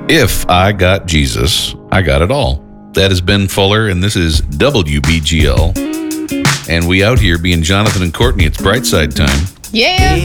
If I got Jesus, I got it all. That is Ben Fuller, and this is WBGL. And we out here being Jonathan and Courtney. It's Brightside time. Yeah.